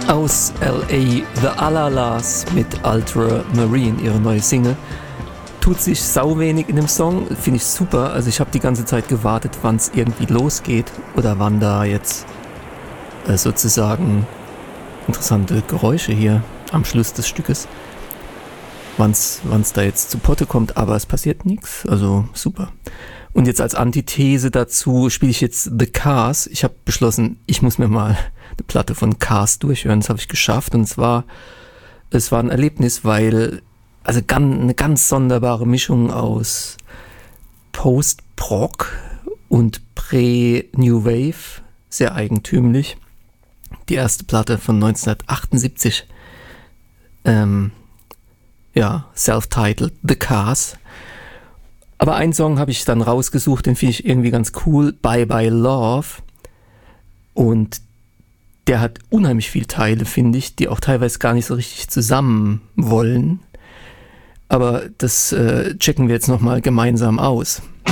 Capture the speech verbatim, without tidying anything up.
Aus L A, The Alalas mit Ultramarine, ihre neue Single. Tut sich sau wenig in dem Song, finde ich super. Also ich habe die ganze Zeit gewartet, wann es irgendwie losgeht oder wann da jetzt äh, sozusagen interessante Geräusche hier am Schluss des Stückes, wann es da jetzt zu Potte kommt, aber es passiert nichts, also super. Und jetzt als Antithese dazu spiele ich jetzt The Cars. Ich habe beschlossen, ich muss mir mal eine Platte von Cars durchhören. Das habe ich geschafft. Und zwar, es war ein Erlebnis, weil, also ganz, eine ganz sonderbare Mischung aus Post-Prog und Prä-New Wave. Sehr eigentümlich. Die erste Platte von neunzehnhundertachtundsiebzig. Ähm, ja, self-titled, The Cars. Aber einen Song habe ich dann rausgesucht, den finde ich irgendwie ganz cool, Bye Bye Love. Und der hat unheimlich viele Teile, finde ich, die auch teilweise gar nicht so richtig zusammen wollen. Aber das äh, checken wir jetzt nochmal gemeinsam aus.